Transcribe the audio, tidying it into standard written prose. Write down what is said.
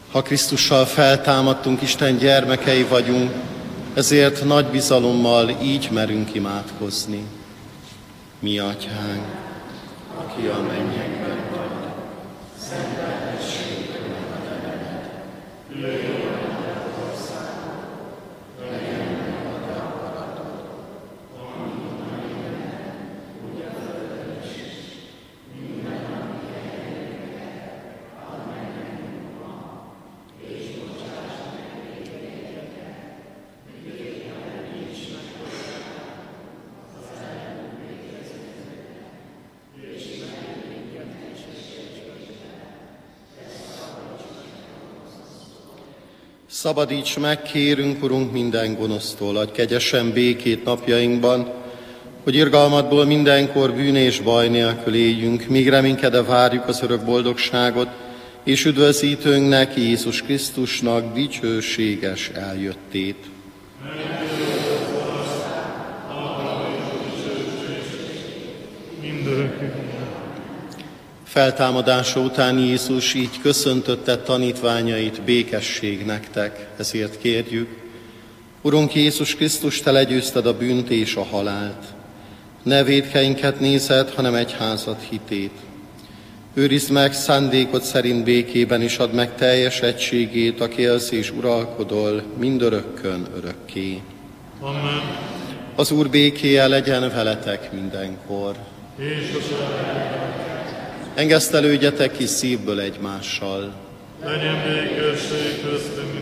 Ha Krisztussal feltámadtunk, Isten gyermekei vagyunk, ezért nagy bizalommal így merünk imádkozni. Mi Atyánk, aki a mennyekben vagy, szenteltessék meg a nevedet. Jöjjön el az országod, legyen meg a te akaratod, amint a mennyben, úgy a földön is. Minden, ami elérünk, add meg nekünk ma, és bocsáss meg vétkeinket, miképpen mi is megbocsátjuk az ellenünk vétkezőknek, és ne vigy minket kísértésbe, de szabadíts meg a gonosztól. Szabadíts meg, kérünk, Urunk, minden gonosztól, adj kegyesen békét napjainkban, hogy irgalmadból mindenkor bűn és baj nélkül éljünk, míg reménykedve várjuk az örök boldogságot, és üdvözítőnknek, Jézus Krisztusnak dicsőséges eljöttét. Feltámadása után Jézus így köszöntötte tanítványait: békesség nektek, ezért kérjük. Urunk Jézus Krisztus, te legyőzted a bűnt és a halált. Ne vétkeinket nézed, hanem egyházad hitét. Őrizd meg szándékod szerint békében, és add meg teljes egységét, aki élsz és uralkodol mindörökkön örökké. Amen. Az Úr békéje legyen veletek mindenkor. És a Engesztelődjetek ki szívből egymással. legyen békesség köztünk